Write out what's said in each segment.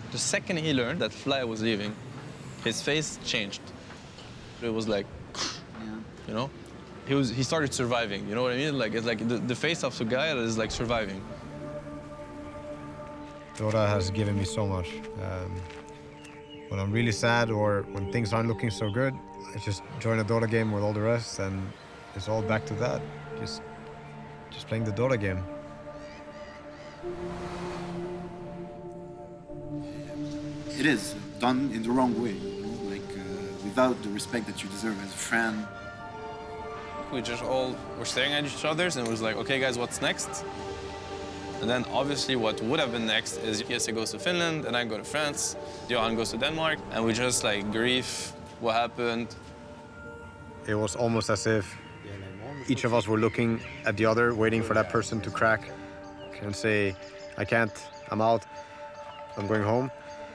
The second he learned that Fly was leaving, his face changed. It was like, you know? He started surviving, you know what I mean? Like, it's like the face of a guy that is like surviving. Dota has given me so much. When I'm really sad or when things aren't looking so good, I just join a Dota game with all the rest, and it's all back to that. Just playing the Dota game. It is done in the wrong way, you know? Like without the respect that you deserve as a friend. We just all were staring at each other and it was like, okay, guys, what's next? And then obviously what would have been next is Jesse goes to Finland and I go to France, Johan goes to Denmark, and we just like grieve what happened. It was almost as if each of us were looking at the other, waiting for that person to crack and say, I can't, I'm out, I'm going home.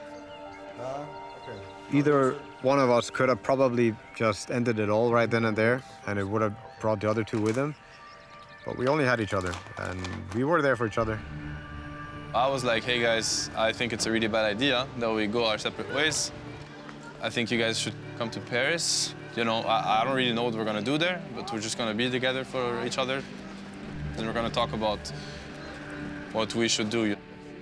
Either one of us could have probably just ended it all right then and there, and it would have brought the other two with him. But we only had each other, and we were there for each other. I was like, hey guys, I think it's a really bad idea that we go our separate ways. I think you guys should come to Paris. You know, I don't really know what we're gonna do there, but we're just gonna be together for each other. And we're gonna talk about what we should do.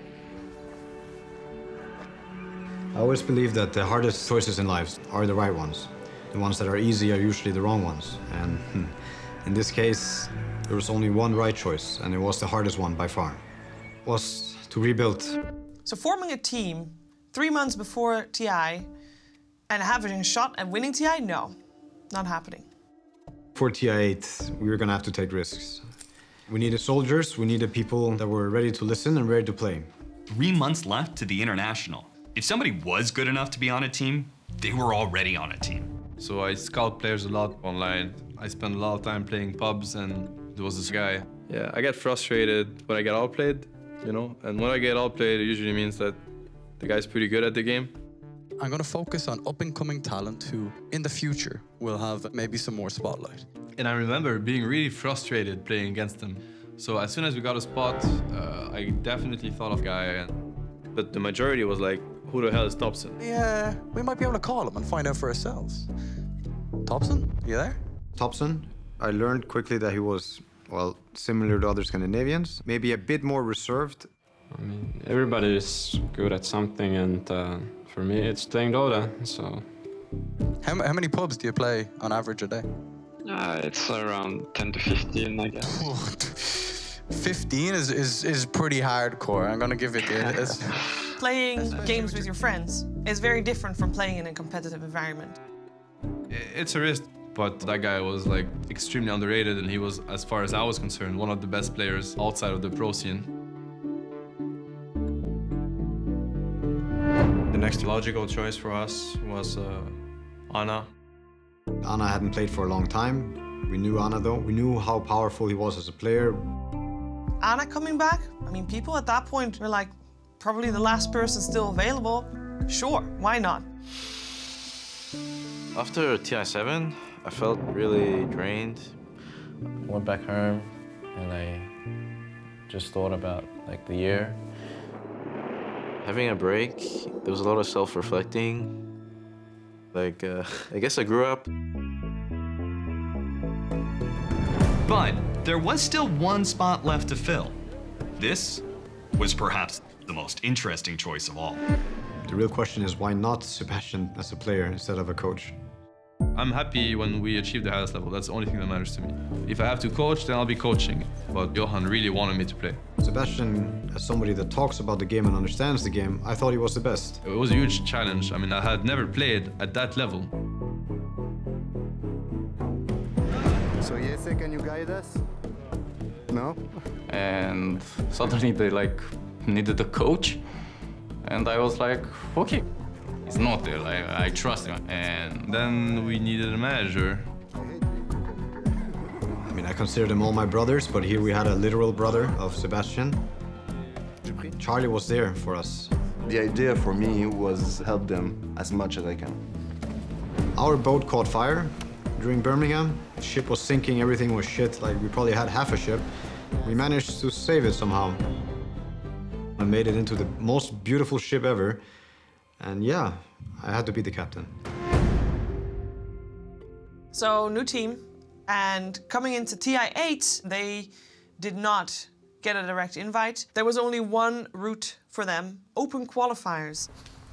I always believe that the hardest choices in life are the right ones. The ones that are easy are usually the wrong ones. And in this case, there was only one right choice, and it was the hardest one by far. It was to rebuild. So forming a team 3 months before TI and having a shot at winning TI, no, not happening. For TI8, we were gonna have to take risks. We needed soldiers, we needed people that were ready to listen and ready to play. 3 months left to the International. If somebody was good enough to be on a team, they were already on a team. So I scout players a lot online. I spend a lot of time playing pubs, and there was this guy. Yeah, I get frustrated when I get outplayed, you know? And when I get outplayed, it usually means that the guy's pretty good at the game. I'm gonna focus on up-and-coming talent who, in the future, will have maybe some more spotlight. And I remember being really frustrated playing against him. So as soon as we got a spot, I definitely thought of a guy. But the majority was like, who the hell is Topson? Yeah, we might be able to call him and find out for ourselves. Topson, you there? Topson, I learned quickly that he was, well, similar to other Scandinavians, maybe a bit more reserved. I mean, everybody is good at something, and for me, it's playing Dota, so... How many pubs do you play on average a day? It's around 10 to 15, I guess. 15 is pretty hardcore, I'm gonna give it to you. Playing games with your friends is very different from playing in a competitive environment. It's a risk, but that guy was like extremely underrated, and he was, as far as I was concerned, one of the best players outside of the pro scene. The next logical choice for us was Ana. Ana hadn't played for a long time. We knew Ana though. We knew how powerful he was as a player. Ana coming back? I mean, people at that point were like, probably the last person still available. Sure, why not? After TI7, I felt really drained. I went back home and I just thought about like the year. Having a break, there was a lot of self-reflecting. Like, I guess I grew up. But there was still one spot left to fill. This was perhaps the most interesting choice of all. The real question is why not Sebastian as a player instead of a coach? I'm happy when we achieve the highest level. That's the only thing that matters to me. If I have to coach, then I'll be coaching. But Johan really wanted me to play. Sebastian, as somebody that talks about the game and understands the game, I thought he was the best. It was a huge challenge. I mean, I had never played at that level. So Jesse, can you guide us? No? And suddenly they needed a coach, and I was like, okay. He's not there, I trust him. And then we needed a manager. I mean, I consider them all my brothers, but here we had a literal brother of Sebastian. Charlie was there for us. The idea for me was help them as much as I can. Our boat caught fire during Birmingham. The ship was sinking, everything was shit. Like, we probably had half a ship. We managed to save it somehow and made it into the most beautiful ship ever. And yeah, I had to be the captain. So, new team, and coming into TI8, they did not get a direct invite. There was only one route for them, open qualifiers.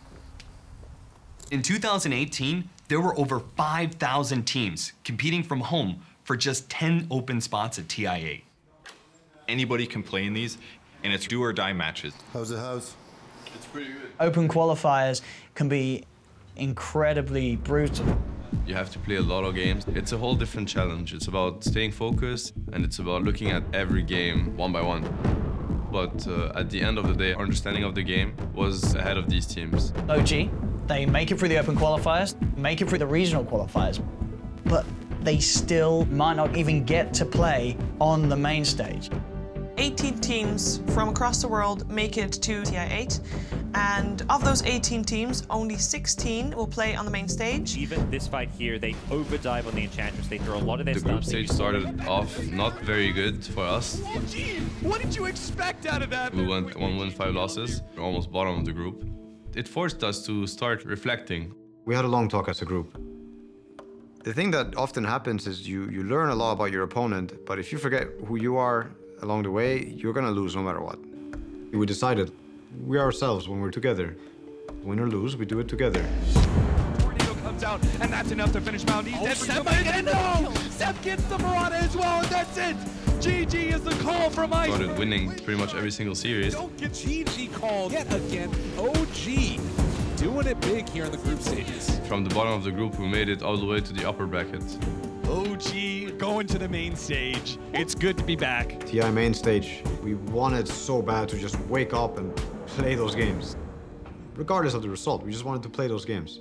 In 2018, there were over 5,000 teams competing from home for just 10 open spots at TI8. Anybody can play in these, and it's do or die matches. How's the house? It's pretty good. Open qualifiers can be incredibly brutal. You have to play a lot of games. It's a whole different challenge. It's about staying focused, and it's about looking at every game one by one. But at the end of the day, our understanding of the game was ahead of these teams. OG, they make it through the open qualifiers, make it through the regional qualifiers, but they still might not even get to play on the main stage. 18 teams from across the world make it to TI8, and of those 18 teams, only 16 will play on the main stage. Even this fight here, they overdive on the Enchantress. They throw a lot of their The stuff. group stage started off not very good for us. Oh, gee, what did you expect out of that? We went 1 win, 5 losses, almost bottom of the group. It forced us to start reflecting. We had a long talk as a group. The thing that often happens is you learn a lot about your opponent, but if you forget who you are along the way, you're gonna lose no matter what. We decided we are ourselves when we're together. Win or lose, we do it together. Tornado comes out, and that's enough to finish Mountain East. Seb might get it. No! Seb gets the Marauder as well, and that's it! GG is the call from Ice. Started winning pretty much every single series. Don't get GG called yet again. OG doing it big here in the group stages. From the bottom of the group, we made it all the way to the upper bracket. OG going to the main stage. It's good to be back. TI main stage, we wanted so bad to just wake up and play those games. Regardless of the result, we just wanted to play those games.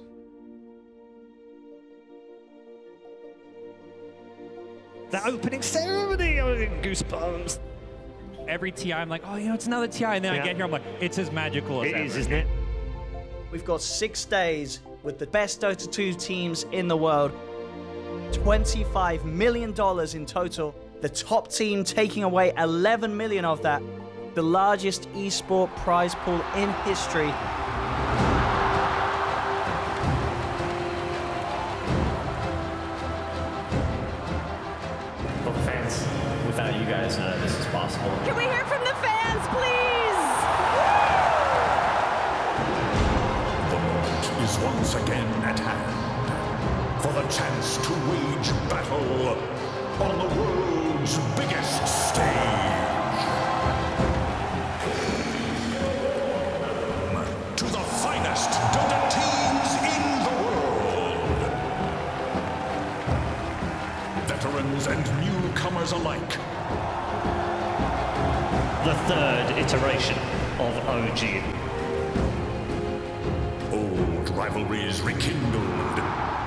The opening ceremony, oh, goosebumps. Every TI, I'm like, oh, you know, it's another TI, and then I get here, I'm like, it's as magical as ever. It is, isn't it? We've got 6 days with the best Dota 2 teams in the world. $25 million in total. The top team taking away 11 million of that. The largest esport prize pool in history. For the fans, without you guys, none of this is possible. Can we hear from the fans, please? The moment is once again at hand for the chance to wage battle on the world's biggest stage. To the finest Dota teams in the world. Veterans and newcomers alike. The third iteration of OG. Old rivalries rekindled.